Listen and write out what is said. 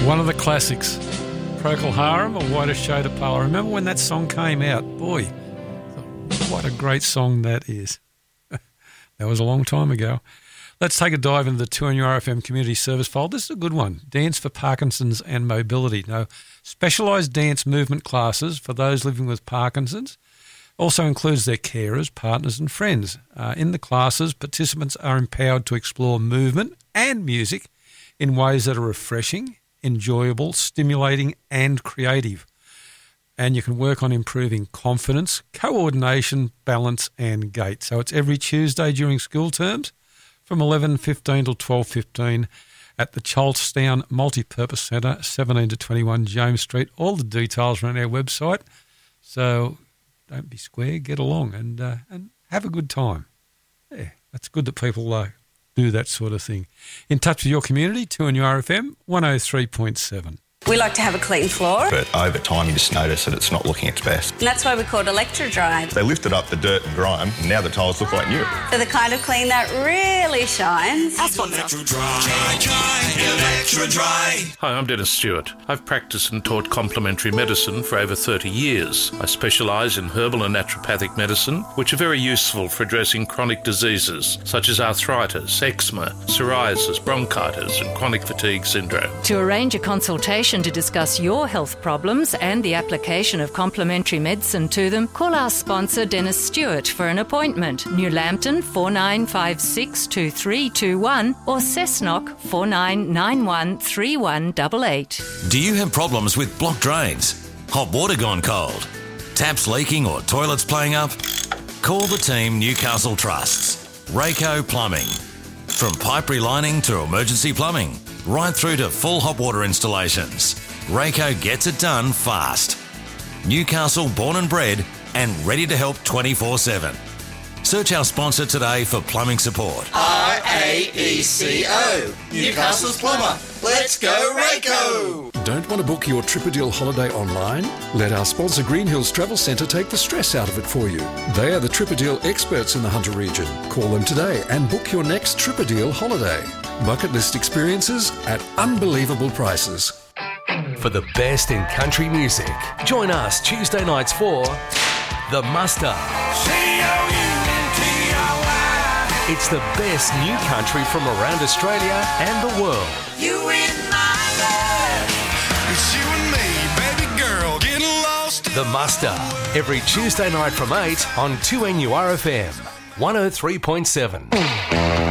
One of the classics, Procol Harum, A Whiter Shade of Pale. I remember when that song came out. Boy, what a great song that is. That was a long time ago. Let's take a dive into the 2NURFM Community Service File. This is a good one, Dance for Parkinson's and Mobility. Now, specialised dance movement classes for those living with Parkinson's. Also includes their carers, partners and friends. In the classes, participants are empowered to explore movement and music in ways that are refreshing, enjoyable, stimulating and creative. And you can work on improving confidence, coordination, balance and gait. So it's every Tuesday during school terms from 11:15 till 12:15 at the Charlestown Multipurpose Centre, 17 to 21 James Street. All the details are on our website. So don't be square, get along and have a good time. Yeah, that's good that people do that sort of thing. In touch with your community, 2NURFM 103.7. We like to have a clean floor. But over time, you just notice that it's not looking its best. And that's why we call it Electro-Dry. They lifted up the dirt and grime, and now the tiles look like new. They're the kind of clean that really shines. That's what's Electro-Dry. Hi, I'm Dennis Stewart. I've practiced and taught complementary medicine for over 30 years. I specialise in herbal and naturopathic medicine, which are very useful for addressing chronic diseases such as arthritis, eczema, psoriasis, bronchitis and chronic fatigue syndrome. To arrange a consultation to discuss your health problems and the application of complementary medicine to them, call our sponsor Dennis Stewart for an appointment. New Lambton 49562321 or Cessnock 49913188. Do you have problems with blocked drains? Hot water gone cold? Taps leaking or toilets playing up? Call the team Newcastle Trusts. Rayco Plumbing. From pipe relining to emergency plumbing, right through to full hot water installations, Rayco gets it done fast. Newcastle born and bred and ready to help 24/7. Search our sponsor today for plumbing support. RAECO, Newcastle's plumber. Let's go Rayco! Don't want to book your Tripadil holiday online? Let our sponsor Green Hills Travel Centre take the stress out of it for you. They are the Tripadil experts in the Hunter region. Call them today and book your next Tripadil holiday. Bucket list experiences at unbelievable prices. For the best in country music, join us Tuesday nights for The Muster. It's the best new country from around Australia and the world. You in my life. It's you and me, baby girl, getting lost. The Muster, every Tuesday night from 8 on 2NURFM 103.7.